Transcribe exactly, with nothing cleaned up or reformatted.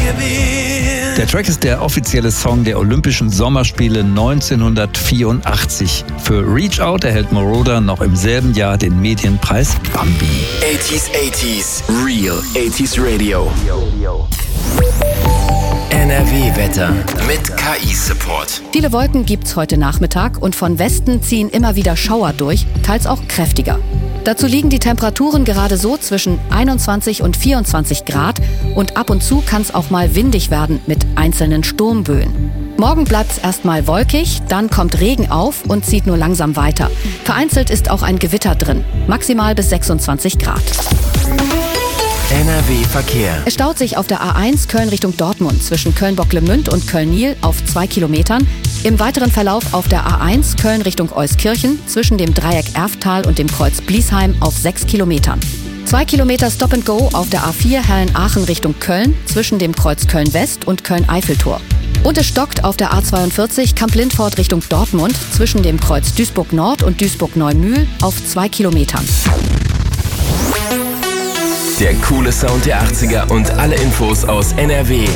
Der Track ist der offizielle Song der Olympischen Sommerspiele neunzehnhundertvierundachtzig. Für Reach Out erhält Moroder noch im selben Jahr den Medienpreis Bambi. achtziger achtziger Real achtziger Radio. N R W-Wetter mit K I-Support. Viele Wolken gibt's heute Nachmittag und von Westen ziehen immer wieder Schauer durch, teils auch kräftiger. Dazu liegen die Temperaturen gerade so zwischen einundzwanzig und vierundzwanzig Grad und ab und zu kann es auch mal windig werden mit einzelnen Sturmböen. Morgen bleibt's erstmal wolkig, dann kommt Regen auf und zieht nur langsam weiter. Vereinzelt ist auch ein Gewitter drin, maximal bis sechsundzwanzig Grad. N R W-Verkehr. Es staut sich auf der A eins Köln Richtung Dortmund zwischen Köln-Bocklemünd und Köln-Niel auf zwei Kilometern. Im weiteren Verlauf auf der A eins Köln Richtung Euskirchen zwischen dem Dreieck Erftal und dem Kreuz Bliesheim auf sechs Kilometern. Zwei Kilometer Stop and Go auf der A vier Herrn-Aachen Richtung Köln zwischen dem Kreuz Köln-West und Köln-Eiffeltor. Und es stockt auf der A zweiundvierzig Kamp-Lindfort Richtung Dortmund zwischen dem Kreuz Duisburg-Nord und Duisburg-Neumühl auf zwei Kilometern. Der coole Sound der achtziger und alle Infos aus N R W